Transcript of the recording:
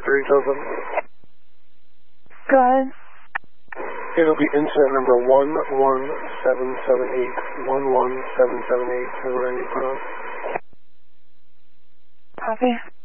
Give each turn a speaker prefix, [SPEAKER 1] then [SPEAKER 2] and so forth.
[SPEAKER 1] 377.
[SPEAKER 2] Go ahead.
[SPEAKER 1] It'll be incident number 11778. 11778. Is what I need to put on.
[SPEAKER 2] Copy.